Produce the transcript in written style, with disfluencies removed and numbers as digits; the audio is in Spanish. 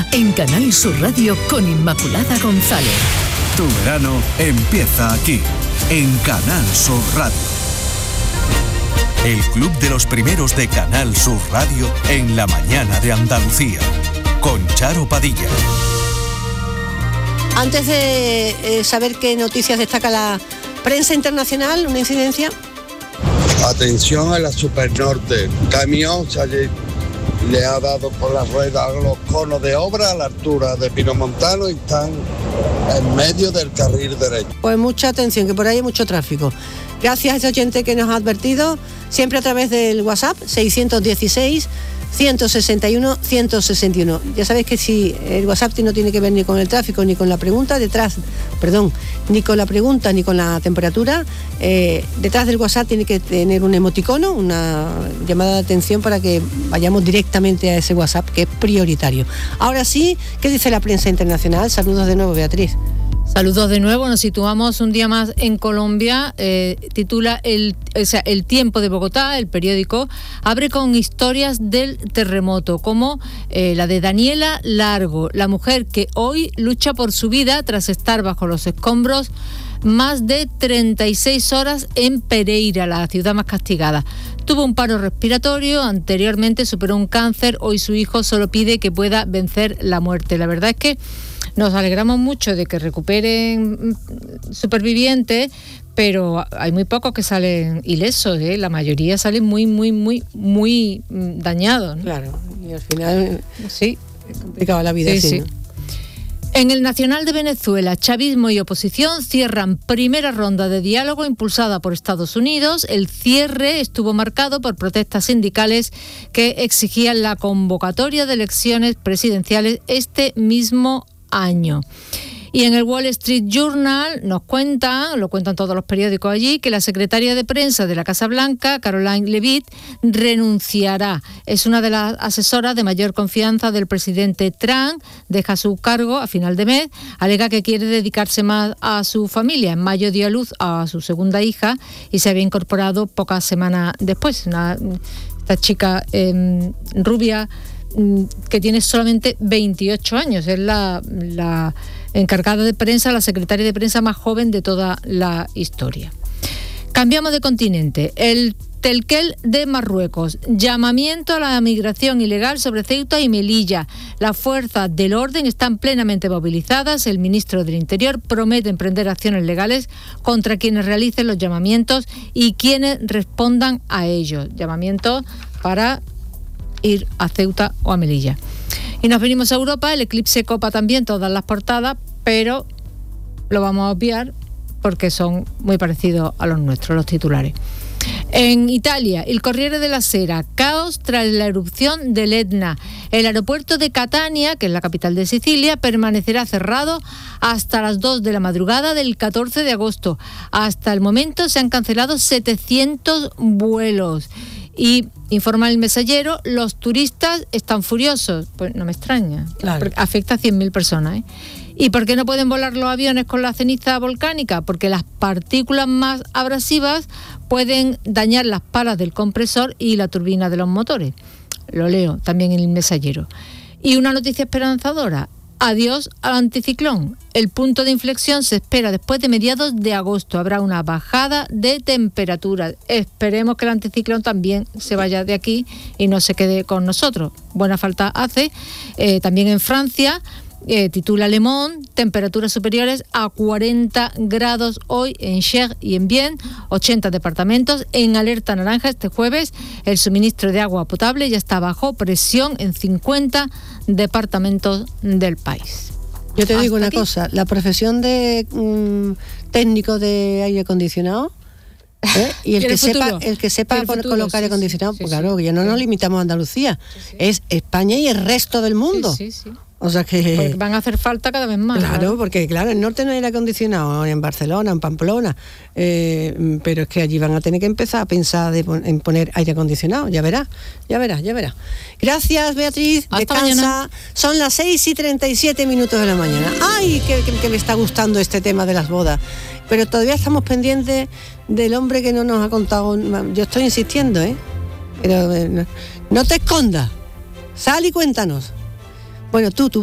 en Canal Sur Radio con Inmaculada González. Tu verano empieza aquí, en Canal Sur Radio. El club de los primeros de Canal Sur Radio en la mañana de Andalucía, con Charo Padilla. Antes de saber qué noticias destaca la prensa internacional, una incidencia. Atención a la Supernorte. Camión le ha dado por las ruedas los conos de obra a la altura de Pinomontano y están en medio del carril derecho. Pues mucha atención, que por ahí hay mucho tráfico. Gracias a ese oyente que nos ha advertido, siempre a través del WhatsApp 616-161-161. Ya sabéis que si el WhatsApp no tiene que ver ni con el tráfico, ni con la pregunta ni con la pregunta, ni con la temperatura, detrás del WhatsApp tiene que tener un emoticono, una llamada de atención para que vayamos directamente a ese WhatsApp, que es prioritario. Ahora sí, ¿qué dice la prensa internacional? Saludos de nuevo, Beatriz. Saludos de nuevo, nos situamos un día más en Colombia. Titula el Tiempo de Bogotá, el periódico, abre con historias del terremoto, como la de Daniela Largo, la mujer que hoy lucha por su vida tras estar bajo los escombros más de 36 horas en Pereira, la ciudad más castigada. Tuvo un paro respiratorio, anteriormente superó un cáncer, hoy su hijo solo pide que pueda vencer la muerte. La verdad es que nos alegramos mucho de que recuperen supervivientes, pero hay muy pocos que salen ilesos, ¿eh? La mayoría salen muy dañados, ¿no? Claro, y al final sí, es complicada la vida. Sí. ¿no? En el Nacional de Venezuela, chavismo y oposición cierran primera ronda de diálogo impulsada por Estados Unidos. El cierre estuvo marcado por protestas sindicales que exigían la convocatoria de elecciones presidenciales este mismo año. Y en el Wall Street Journal lo cuentan todos los periódicos allí, que la secretaria de prensa de la Casa Blanca, Caroline Leavitt, renunciará. Es una de las asesoras de mayor confianza del presidente Trump, deja su cargo a final de mes, alega que quiere dedicarse más a su familia. En mayo dio a luz a su segunda hija y se había incorporado pocas semanas después. Esta chica rubia, que tiene solamente 28 años, es la encargada de prensa, la secretaria de prensa más joven de toda la historia. Cambiamos de continente. El Telquel de Marruecos, llamamiento a la migración ilegal sobre Ceuta y Melilla. Las fuerzas del orden están plenamente movilizadas. El ministro del Interior promete emprender acciones legales contra quienes realicen los llamamientos y quienes respondan a ellos. Llamamientos para ir a Ceuta o a Melilla. Y nos venimos a Europa. El Eclipse copa también todas las portadas, pero lo vamos a obviar porque son muy parecidos a los nuestros, los titulares. En Italia, el Corriere della Sera, caos tras la erupción del Etna. El aeropuerto de Catania, que es la capital de Sicilia, permanecerá cerrado hasta las 2 de la madrugada del 14 de agosto. Hasta el momento se han cancelado 700 vuelos. Y informa el Mensajero, los turistas están furiosos. Pues no me extraña, claro, porque afecta a 100.000 personas, ¿eh? ¿Y por qué no pueden volar los aviones con la ceniza volcánica? Porque las partículas más abrasivas pueden dañar las palas del compresor y la turbina de los motores. Lo leo también en el Mensajero. Y una noticia esperanzadora. Adiós al anticiclón. El punto de inflexión se espera después de mediados de agosto. Habrá una bajada de temperatura. Esperemos que el anticiclón también se vaya de aquí y no se quede con nosotros. Buena falta hace. También en Francia, titula Le Monde, temperaturas superiores a 40 grados hoy en Cher y en Bienne, 80 departamentos en alerta naranja este jueves. El suministro de agua potable ya está bajo presión en 50 departamentos del país. Yo te digo una cosa, la profesión de técnico de aire acondicionado, y el que sepa colocar aire acondicionado, pues claro, que ya no nos limitamos a Andalucía, es España y el resto del mundo. Sí. O sea que porque van a hacer falta cada vez más. Claro, porque claro, en el norte no hay aire acondicionado, en Barcelona, en Pamplona, pero es que allí van a tener que empezar a pensar en poner aire acondicionado. Ya verás. Gracias, Beatriz. Hasta descansa. Mañana. Son las 6:37 de la mañana. ¡Ay, que me está gustando este tema de las bodas! Pero todavía estamos pendientes del hombre que no nos ha contado. Yo estoy insistiendo, pero no te escondas. Sal y cuéntanos. Bueno, tú